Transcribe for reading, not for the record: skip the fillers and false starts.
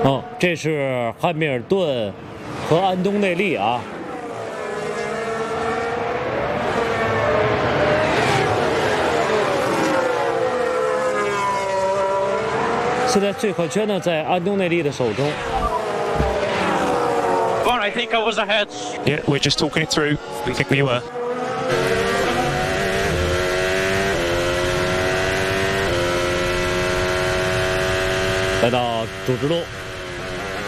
这是汉密尔顿和安东内利啊。现在最后圈呢在安东内利的手中。 Well, I think I was ahead. Yeah, we're just talking it through. We think we were. 来到主直路。